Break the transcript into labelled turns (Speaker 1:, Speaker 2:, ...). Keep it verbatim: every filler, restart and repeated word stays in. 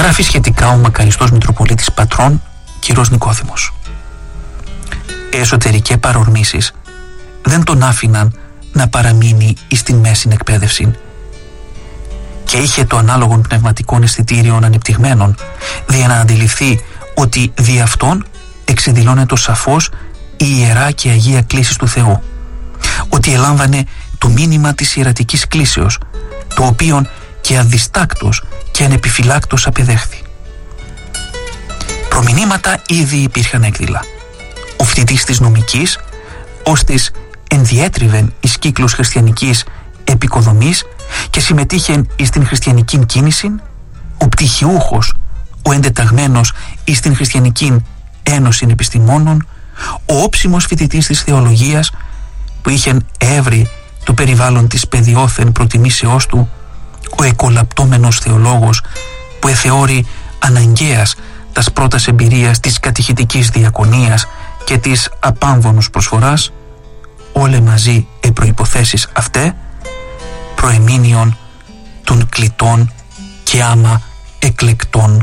Speaker 1: Γράφει σχετικά ο μακαριστός Μητροπολίτης Πατρών κ. Νικόδημος. Εσωτερικές παρορμήσεις δεν τον άφηναν να παραμείνει εις την μέσην εκπαίδευση και είχε το ανάλογον πνευματικών αισθητήριων ανεπτυγμένων, δια να αντιληφθεί ότι δι' αυτόν εξεδηλώνεται σαφώς η ιερά και αγία κλήση του Θεού, ότι ελάμβανε το μήνυμα της ιερατικής κλήσεως, το οποίον και αδιστάκτος και ανεπιφυλάκτος απεδέχθη. Προμηνύματα ήδη υπήρχαν έκδηλα. Ο φοιτητής της νομικής, ώστις ενδιέτριβεν εις κύκλους χριστιανικής επικοδομής και συμμετείχεν εις την χριστιανική κίνηση, ο πτυχιούχος, ο εντεταγμένος εις την χριστιανική ένωση επιστημόνων, ο όψιμος φοιτητής της θεολογίας που είχεν έβρει το περιβάλλον της παιδιόθεν προτιμήσεώς του, ο εκολαπτώμενος θεολόγος που εθεώρει αναγκαίας τας πρώτας εμπειρίας της κατηχητικής διακονίας και της απάμβονους προσφοράς, όλε μαζί οι προϋποθέσεις αυτέ προεμήνιον των κλητών και άμα εκλεκτών